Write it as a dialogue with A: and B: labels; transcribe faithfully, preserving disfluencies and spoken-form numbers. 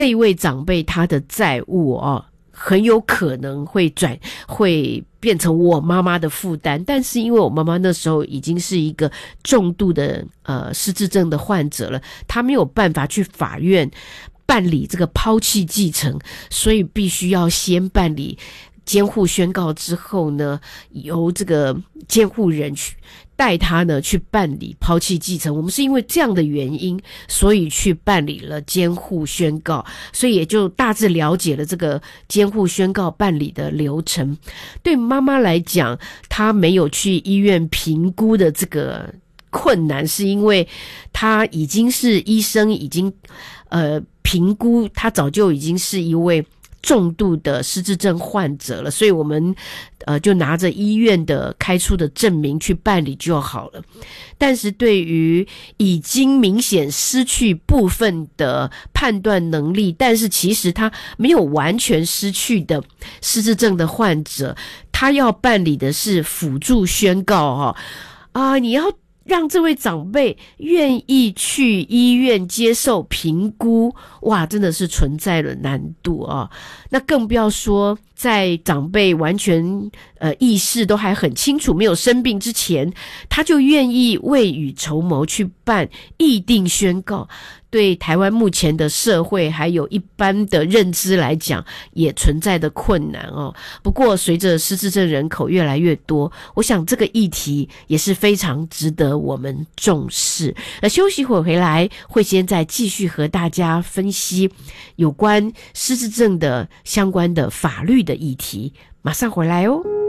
A: 这一位长辈他的债务哦，很有可能会转会变成我妈妈的负担，但是因为我妈妈那时候已经是一个重度的呃失智症的患者了，她没有办法去法院办理这个抛弃继承，所以必须要先办理监护宣告之后呢，由这个监护人去带他呢去办理抛弃继承。我们是因为这样的原因，所以去办理了监护宣告，所以也就大致了解了这个监护宣告办理的流程。对妈妈来讲，她没有去医院评估的这个困难，是因为她已经是医生已经呃评估，她早就已经是一位重度的失智症患者了，所以我们呃就拿着医院的开出的证明去办理就好了。但是对于已经明显失去部分的判断能力，但是其实他没有完全失去的失智症的患者，他要办理的是辅助宣告哦啊、呃，你要让这位长辈愿意去医院接受评估，哇，真的是存在了难度啊！那更不要说在长辈完全呃意识都还很清楚，没有生病之前，他就愿意未雨绸缪去办议定宣告。对台湾目前的社会还有一般的认知来讲，也存在的困难哦。不过随着失智症人口越来越多，我想这个议题也是非常值得我们重视。那休息会回来，会先再继续和大家分析有关失智症的相关的法律的议题，马上回来哦。